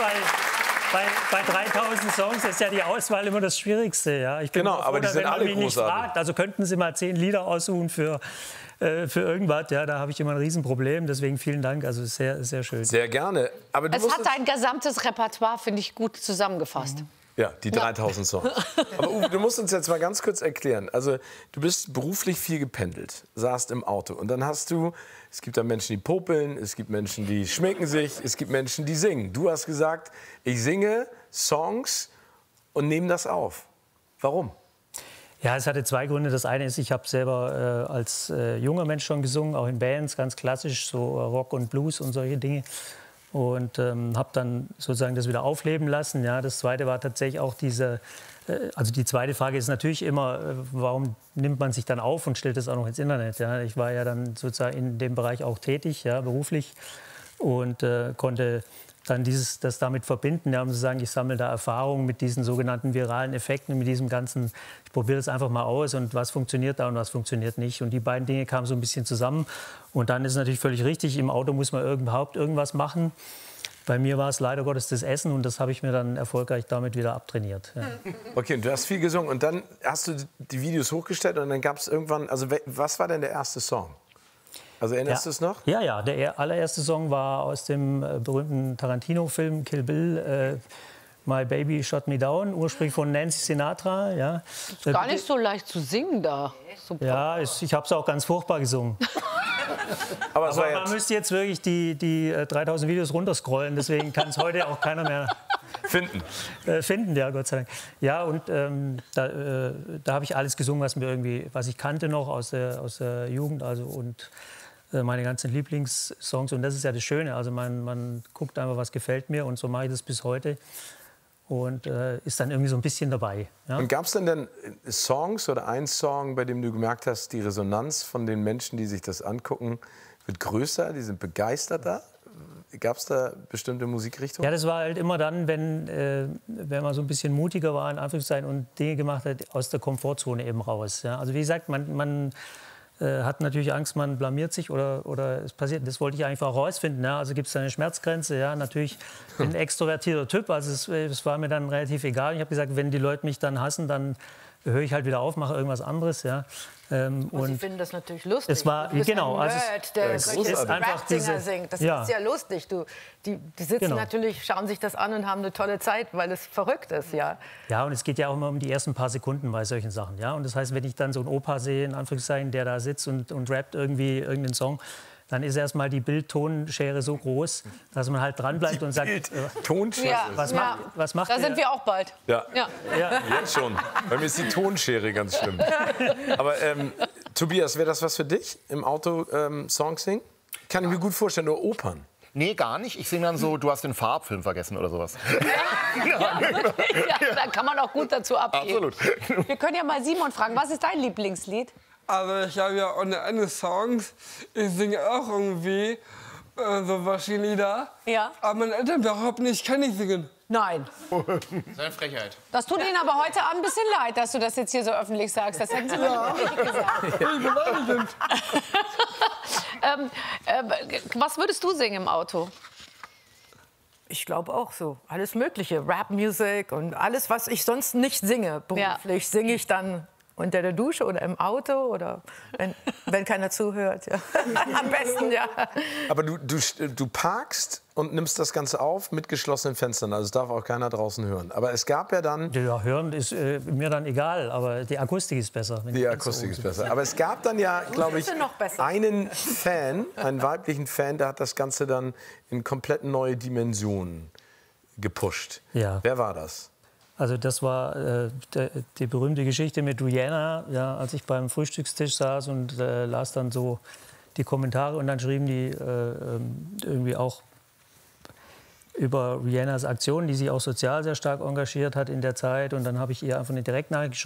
bei 3000 Songs ist ja die Auswahl immer das Schwierigste. Ja? Ich bin genau, froh, aber die sind wenn alle man mich nicht großartig. fragt. Also könnten Sie mal 10 Lieder aussuchen für irgendwas. Ja, da habe ich immer ein Riesenproblem. Deswegen vielen Dank. Also sehr, sehr schön. Sehr gerne. Aber du Es hat dein gesamtes Repertoire, finde ich, gut zusammengefasst. Ja, die 3000 Songs. Aber Uwe, du musst uns jetzt mal ganz kurz erklären. Also du bist beruflich viel gependelt, saßt im Auto und dann hast du, es gibt da Menschen, die popeln, es gibt Menschen, die schminken sich, es gibt Menschen, die singen. Du hast gesagt, ich singe Songs und nehme das auf. Warum? Ja, es hatte 2 Gründe. Das eine ist, ich habe selber als junger Mensch schon gesungen, auch in Bands, ganz klassisch, so Rock und Blues und solche Dinge. Und habe dann sozusagen das wieder aufleben lassen. Ja, das Zweite war tatsächlich auch diese, also die zweite Frage ist natürlich immer, warum nimmt man sich dann auf und stellt das auch noch ins Internet? Ja? Ich war ja dann sozusagen in dem Bereich auch tätig, ja, beruflich, und konnte dann das damit verbinden, ja, um zu sagen, ich sammle da Erfahrungen mit diesen sogenannten viralen Effekten, mit diesem ganzen, ich probiere das einfach mal aus und was funktioniert da und was funktioniert nicht. Und die beiden Dinge kamen so ein bisschen zusammen. Und dann ist es natürlich völlig richtig, im Auto muss man überhaupt irgendwas machen. Bei mir war es leider Gottes das Essen und das habe ich mir dann erfolgreich damit wieder abtrainiert. Ja. Okay, und du hast viel gesungen und dann hast du die Videos hochgestellt und dann gab es irgendwann, also was war denn der erste Song? Also erinnerst du es noch? Ja, ja, der allererste Song war aus dem berühmten Tarantino-Film Kill Bill, My Baby Shot Me Down, ursprünglich von Nancy Sinatra. Ja. Gar nicht so leicht zu singen da. Super. Ja, ich habe es auch ganz furchtbar gesungen. Aber man müsste jetzt wirklich die 3000 Videos runterscrollen, deswegen kann es heute auch keiner mehr finden, ja, Gott sei Dank. Ja, und da habe ich alles gesungen, was ich kannte noch aus der Jugend, also und meine ganzen Lieblingssongs. Und das ist ja das Schöne, also man guckt einfach, was gefällt mir, und so mache ich das bis heute. Und ist dann irgendwie so ein bisschen dabei. Ja? Und gab es denn Songs oder einen Song, bei dem du gemerkt hast, die Resonanz von den Menschen, die sich das angucken, wird größer, die sind begeisterter? Gab es da bestimmte Musikrichtungen? Ja, das war halt immer dann, wenn man so ein bisschen mutiger war, in Anführungszeichen, und Dinge gemacht hat aus der Komfortzone eben raus. Ja? Also wie gesagt, man hat natürlich Angst, man blamiert sich oder es passiert. Das wollte ich einfach herausfinden. Ja? Also gibt es da eine Schmerzgrenze? Ja, natürlich bin ein extrovertierter Typ. Also es war mir dann relativ egal. Ich habe gesagt, wenn die Leute mich dann hassen, dann höre ich halt wieder auf, mache irgendwas anderes. Ja? Und Sie finden das natürlich lustig. Es war, du bist genau, ein Nerd, der solche Rap-Dinger singt. Das ist ja lustig. Die sitzen natürlich, schauen sich das an und haben eine tolle Zeit, weil es verrückt ist, ja. Ja, und es geht ja auch immer um die ersten paar Sekunden bei solchen Sachen. Ja? Und das heißt, wenn ich dann so einen Opa sehe, in Anführungszeichen, der da sitzt und rappt irgendwie irgendeinen Song, dann ist erstmal die Bildtonschere so groß, dass man halt dranbleibt und sagt, Tonschere? Ja. Was macht Da der? sind wir auch bald. Ja. Ja. Jetzt schon. Bei mir ist die Tonschere ganz schlimm. Aber Tobias, wäre das was für dich, im Auto Songs singen? Kann ich mir gut vorstellen, nur Opern. Nee, gar nicht. Ich singe dann so, du hast den Farbfilm vergessen oder sowas. Ja, da kann man auch gut dazu abgehen. Absolut. Wir können ja mal Simon fragen, was ist dein Lieblingslied? Also ich habe ja ohne Ende Songs. Ich singe auch irgendwie so verschiedene Lieder. Ja. Aber meine Eltern behaupten, ich kann nicht singen. Nein. Das ist eine Frechheit. Das tut Ihnen aber heute Abend ein bisschen leid, dass du das jetzt hier so öffentlich sagst. Das hätten Sie mir nicht gesagt. Ich beleidigend. Was würdest du singen im Auto? Ich glaube auch so. Alles Mögliche. Rap-Musik und alles, was ich sonst nicht singe. Beruflich singe ich dann unter der Dusche oder im Auto oder wenn keiner zuhört. Ja. Am besten, ja. Aber du parkst und nimmst das Ganze auf mit geschlossenen Fenstern. Also es darf auch keiner draußen hören. Aber es gab ja dann... Ja, hören ist mir dann egal, aber die Akustik ist besser. Die Akustik ist besser. Aber es gab dann ja, glaube ich, einen Fan, einen weiblichen Fan, der hat das Ganze dann in komplett neue Dimensionen gepusht. Ja. Wer war das? Also das war die berühmte Geschichte mit Rihanna, ja, als ich beim Frühstückstisch saß und las dann so die Kommentare, und dann schrieben die irgendwie auch über Rihannas Aktion, die sich auch sozial sehr stark engagiert hat in der Zeit, und dann habe ich ihr einfach eine Direktnachricht geschrieben.